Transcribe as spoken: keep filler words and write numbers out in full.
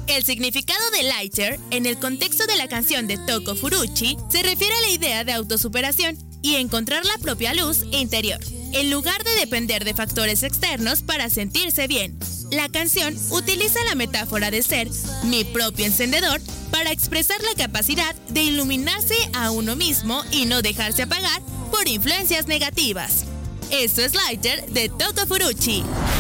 El significado de Lighter, en el contexto de la canción de Toko Furuuchi, se refiere a la idea de autosuperación y encontrar la propia luz interior, en lugar de depender de factores externos para sentirse bien. La canción utiliza la metáfora de ser mi propio encendedor para expresar la capacidad de iluminarse a uno mismo y no dejarse apagar por influencias negativas. Esto es Lighter de Toko Furuuchi.